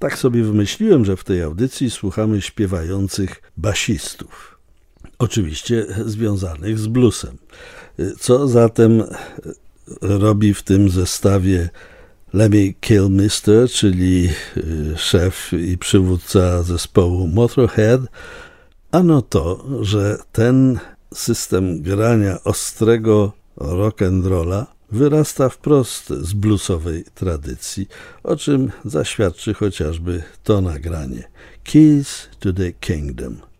Tak sobie wymyśliłem, że w tej audycji słuchamy śpiewających basistów. Oczywiście związanych z bluesem. Co zatem robi w tym zestawie Lemmy Kilmister, czyli szef i przywódca zespołu Motorhead? Ano to, że ten system grania ostrego rock'n'rolla wyrasta wprost z bluesowej tradycji, o czym zaświadczy chociażby to nagranie Keys to the Kingdom.